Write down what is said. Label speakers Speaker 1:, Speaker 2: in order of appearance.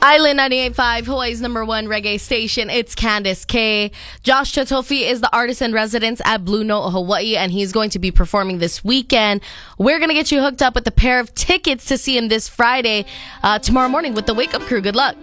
Speaker 1: Island 98.5, Hawaii's #1 reggae station. It's Candice K. Josh Chatofi is the artist in residence at Blue Note, Hawaii, and he's going to be performing this weekend. We're going to get you hooked up with a pair of tickets to see him this Friday, tomorrow morning with the Wake Up Crew. Good luck.